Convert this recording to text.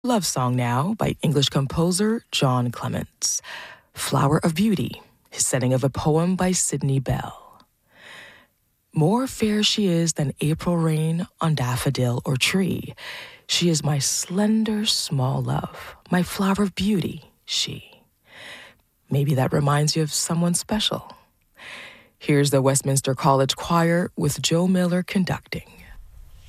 Love Song Now by English composer John Clements. Flower of Beauty, his setting of a poem by Sidney Bell. More fair she is than April rain on daffodil or tree. She is my slender, small love, my flower of beauty, she. Maybe that reminds you of someone special. Here's the Westminster College Choir with Joe Miller conducting.